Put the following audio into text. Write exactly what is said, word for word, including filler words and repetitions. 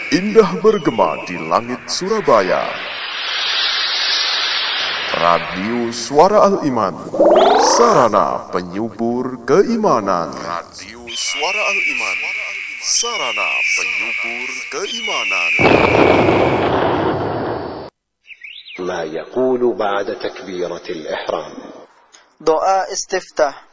Indah bergema di langit Surabaya. Radio Suara Al-Iman, sarana penyubur keimanan. Radio Suara Al-Iman, sarana penyubur keimanan. ما يقول بعد تكبيرة الإحرام. Doa istiftah.